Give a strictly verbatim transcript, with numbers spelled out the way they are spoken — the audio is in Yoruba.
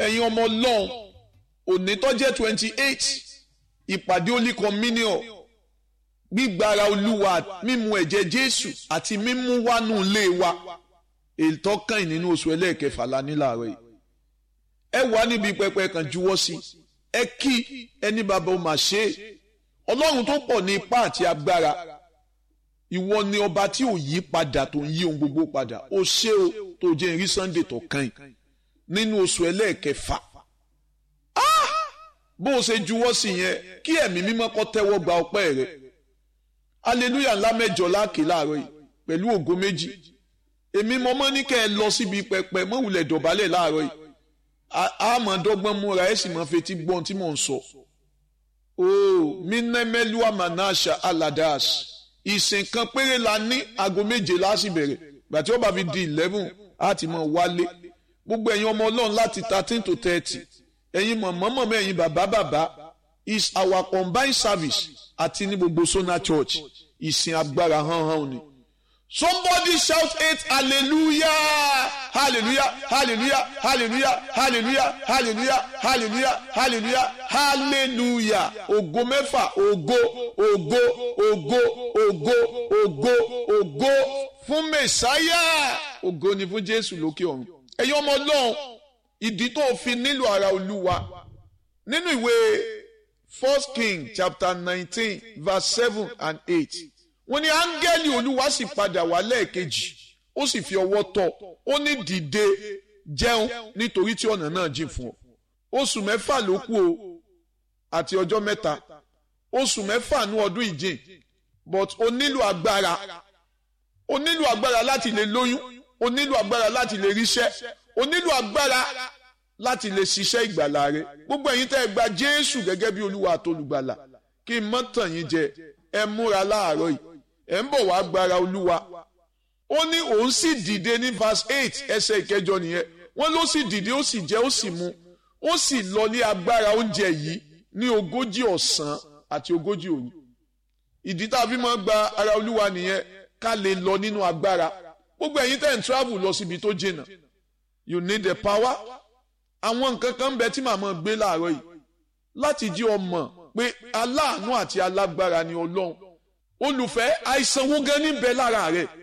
ẹ̀yin ọmọ Ọlọ́run òní tó jẹ́ twenty eight ìpàdé Holy Communion gbígbára Olúwa mímu ẹ̀jẹ̀ Jésù àti mímú wánú ilé wa èyí tó kàn nínú oṣù ẹlẹ́ẹ̀kẹfà la ní láàárọ̀ yìí. Ẹ wà níbi pẹpẹ kan juwọ́ sí ẹ kí ẹni bàbá ó máa ṣe é. Ọlọ́run tó pọ̀ ní ipá àti agbára, ìwọ ni ọba tí ò yí padà tó ń yí ohun gbogbo padà. Ó ṣé o tó jẹ́ ìrí Sunday tó kàn nínú oṣù ẹlẹ́ẹ̀kẹfà. Bó o ṣe juwọ́ sí yẹn kí ẹ̀mí mímọ́ kó tẹ́wọ́ gba ọpẹ́ rẹ̀. Hallelujah ńlá mẹ́jọ láàkè láàárọ̀ yìí pẹ̀lú ògo méjì. Èmi mọ́ mọ́ ní kẹ́ ẹ lọ síbi pẹpẹ mọ́wùlẹ̀ dọ̀bálẹ̀ láàárọ̀ yìí. Àmọ́ dọ́gbọ́n múra ẹ̀ sì máa fetí gbọ́n tí mò ń sọ. Oh, minemelua manasha aladash. Ìsìn kan péré la ní aago méje láti bẹ̀rẹ̀. Gbàtí ó bá fi di eleven á ti mọ̀ wálé. Gbogbo ẹ̀yin ọmọ Ọlọ́run láti thirteen to thirty. Ẹ̀yin mọ̀mọ́ mọ̀mọ́ ẹ̀yin bàbá bàbá is our combined service àti ní gbogbo Sona Church. Ìsìn agbára hàn hàn ni. Somebody shout eight hallelujah, hallelujah, hallelujah, hallelujah, hallelujah, hallelujah, hallelujah, hallelujah, hallelujah. Ògo mẹ́fà, ògo, ògo, ògo, ògo, ògo, ògo fún Mèsáyà. Ògo ni fún Jésù lókè ọ̀run. Ẹ̀yin ọmọ Ọlọ́run, ìdí tó fi nílò ara Olúwa. Nínú ìwé First King chapter nineteen verse seven and eight. Wọ́n ní áńgẹ́lì Olúwa sì padà wá lẹ́ẹ̀kejì, ó sì fi ọwọ́ tọ́, ó ní dìde jẹun nítorí tí ọ̀nà náà jìn fún ọ. Oṣù mẹ́fà ló kù o àti ọjọ́ mẹ́ta. Oṣù mẹ́fà ní ọdún ìjìn, but o nílò agbára. O nílò agbára láti lè lóyún, o nílò agbára láti lè ríṣẹ́, o nílò agbára láti lè ṣiṣẹ́ ìgbàlà rẹ. Gbogbo ẹ̀yin tẹ́ ẹ gba Jésù gẹ́gẹ́ bí Olúwa àtolùgbàlà, kí n má tàn yín jẹ, ẹ múra láàárọ̀ yìí. Ẹ ń bọ̀ wá gbára Olúwa. Ó ní òun sì dìde ní verse eight ẹsẹ̀ ìkẹjọ nìyẹn. Wọ́n ló sì dìde ó sì jẹ ó sì mu. Ó sì lọ ní agbára oúnjẹ yìí ní ogójì ọ̀sán àti ogójì òru. Ìdí tá a fi máa gba ara Olúwa nìyẹn ká lè lọ nínú agbára. Gbogbo ẹ̀yin tẹ́ ń travel lọ síbi tó jìnnà. You need the power. Àwọn nǹkan kan ń bẹ tí màmá gbé láàárọ̀ yìí láti jí ọmọ pé aláàánú àti alágbára ni Ọlọ́run. Olùfẹ́ àìsàn wo gan ní bẹ lára rẹ̀